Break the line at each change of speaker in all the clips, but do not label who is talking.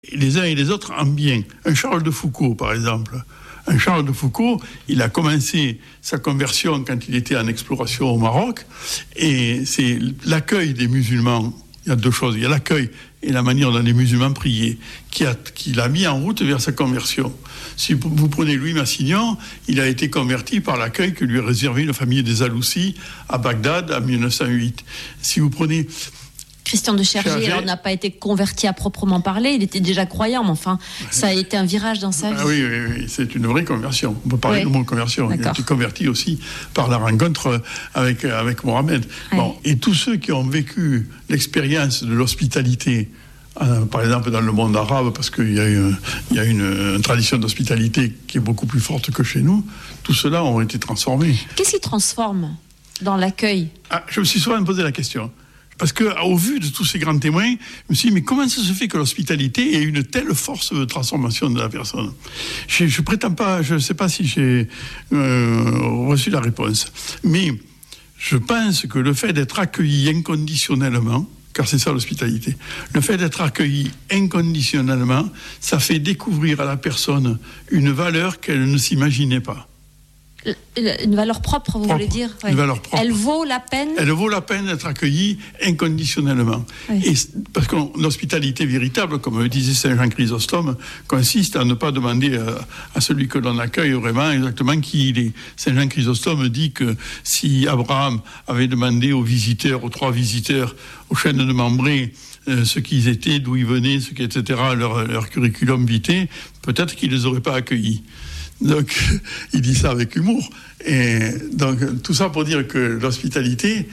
les uns et les autres en bien. Un Charles de Foucault, par exemple. Un Charles de Foucault, il a commencé sa conversion quand il était en exploration au Maroc, et c'est l'accueil des musulmans. Il y a deux choses, il y a l'accueil et la manière dont les musulmans priaient, qui l'a mis en route vers sa conversion. Si vous prenez Louis Massignon, il a été converti par l'accueil que lui a réservé la famille des Aloussi à Bagdad en 1908. Si vous prenez
Christian de Chergé, alors, n'a pas été converti à proprement parler, il était déjà croyant, mais enfin, ça a été un virage dans sa vie.
Oui, c'est une vraie conversion. On peut parler de mot conversion. D'accord. Il a été converti aussi par la rencontre avec Mohamed. Oui. Bon, et tous ceux qui ont vécu l'expérience de l'hospitalité, par exemple dans le monde arabe, parce qu'il y a une tradition d'hospitalité qui est beaucoup plus forte que chez nous, tout cela ont été transformés.
Qu'est-ce qui transforme dans l'accueil ?
Je me suis souvent posé la question. Parce qu'au vu de tous ces grands témoins, je me suis dit, mais comment ça se fait que l'hospitalité ait une telle force de transformation de la personne ? Je prétends pas, je ne sais pas si j'ai reçu la réponse, mais je pense que le fait d'être accueilli inconditionnellement, car c'est ça l'hospitalité, le fait d'être accueilli inconditionnellement, ça fait découvrir à la personne une valeur qu'elle ne s'imaginait pas.
Une valeur propre, vous voulez dire ?
Une valeur propre.
Elle vaut la peine ?
Elle vaut la peine d'être accueillie inconditionnellement. Oui. Et parce que l'hospitalité véritable, comme disait Saint Jean Chrysostome, consiste à ne pas demander à celui que l'on accueille vraiment exactement qui il est. Saint Jean Chrysostome dit que si Abraham avait demandé aux 3 visiteurs, aux chênes de Mambré, ce qu'ils étaient, d'où ils venaient, etc., leur curriculum vitae, peut-être qu'il ne les aurait pas accueillis. Donc, il dit ça avec humour. Et donc, tout ça pour dire que l'hospitalité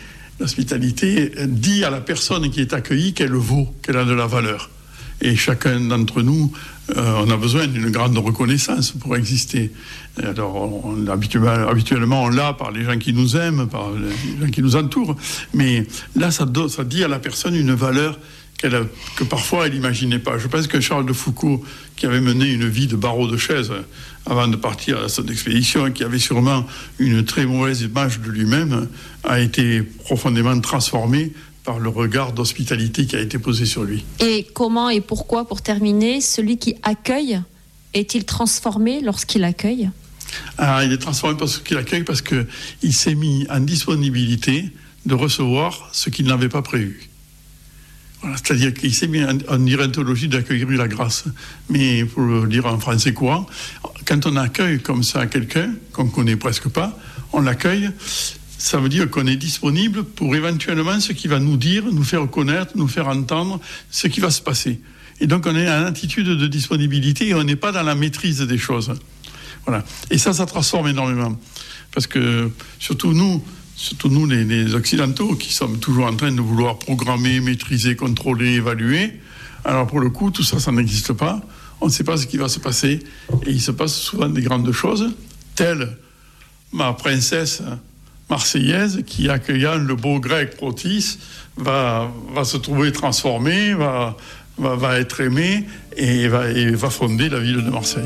dit à la personne qui est accueillie qu'elle vaut, qu'elle a de la valeur. Et chacun d'entre nous, on a besoin d'une grande reconnaissance pour exister. Alors, habituellement, on l'a par les gens qui nous aiment, par les gens qui nous entourent. Mais là, ça dit à la personne une valeur que parfois elle n'imaginait pas. Je pense que Charles de Foucault, qui avait mené une vie de barreau de chaise avant de partir à son expédition, et qui avait sûrement une très mauvaise image de lui-même, a été profondément transformé par le regard d'hospitalité qui a été posé sur lui.
Et comment et pourquoi, pour terminer, celui qui accueille, est-il transformé lorsqu'il accueille ?
Il est transformé parce qu'il accueille, parce qu'il s'est mis en disponibilité de recevoir ce qu'il n'avait pas prévu. Voilà, c'est-à-dire qu'il s'est mis en iréntologie d'accueillir la grâce. Mais pour le dire en français courant, quand on accueille comme ça quelqu'un qu'on ne connaît presque pas, on l'accueille, ça veut dire qu'on est disponible pour éventuellement ce qui va nous dire, nous faire connaître, nous faire entendre ce qui va se passer. Et donc on est en attitude de disponibilité et on n'est pas dans la maîtrise des choses. Voilà. Et ça transforme énormément. Parce que surtout nous les Occidentaux, qui sommes toujours en train de vouloir programmer, maîtriser, contrôler, évaluer. Alors pour le coup, tout ça, ça n'existe pas. On ne sait pas ce qui va se passer. Et il se passe souvent des grandes choses, telles ma princesse marseillaise qui, accueillant le beau grec Protis, va se trouver transformée, va être aimée et va fonder la ville de Marseille.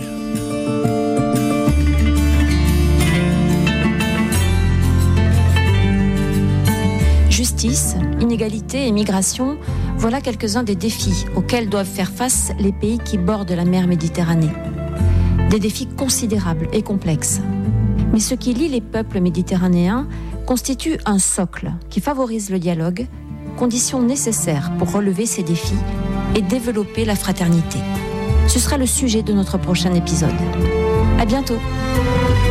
Justice, inégalité et migration, voilà quelques-uns des défis auxquels doivent faire face les pays qui bordent la mer Méditerranée. Des défis considérables et complexes. Mais ce qui lie les peuples méditerranéens constitue un socle qui favorise le dialogue, condition nécessaire pour relever ces défis et développer la fraternité. Ce sera le sujet de notre prochain épisode. À bientôt.